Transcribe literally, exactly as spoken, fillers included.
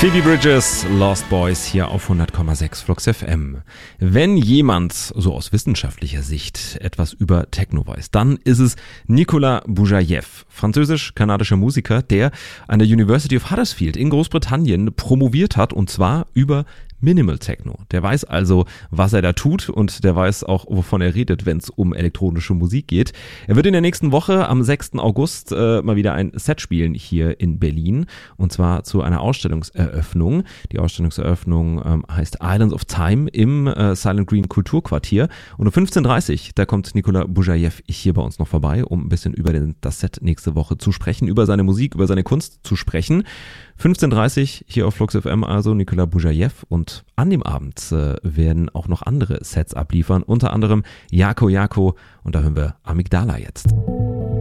Phoebe Bridgers, Lost Boys hier auf hundert Komma sechs Flux F M. Wenn jemand so aus wissenschaftlicher Sicht etwas über Techno weiß, dann ist es Nicolas Boujaïev, französisch-kanadischer Musiker, der an der University of Huddersfield in Großbritannien promoviert hat, und zwar über Minimal Techno. Der weiß also, was er da tut, und der weiß auch, wovon er redet, wenn es um elektronische Musik geht. Er wird in der nächsten Woche am sechsten August äh, mal wieder ein Set spielen hier in Berlin, und zwar zu einer Ausstellungseröffnung. Die Ausstellungseröffnung ähm, heißt Islands of Time im äh, Silent Green Kulturquartier, und um fünfzehn Uhr dreißig, da kommt Nicolas Boujaïev hier bei uns noch vorbei, um ein bisschen über den, das Set nächste Woche zu sprechen, über seine Musik, über seine Kunst zu sprechen. fünfzehn Uhr dreißig hier auf Flux F M, also Nicolas Boujaïev, und an dem Abend äh, werden auch noch andere Sets abliefern, unter anderem Jako Jako, und da hören wir Amygdala jetzt.